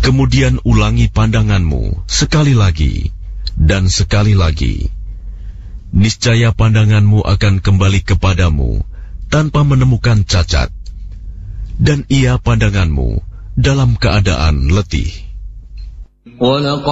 Kemudian ulangi pandanganmu sekali lagi dan sekali lagi. Niscaya pandanganmu akan kembali kepadamu tanpa menemukan cacat, dan ia pandanganmu dalam keadaan letih.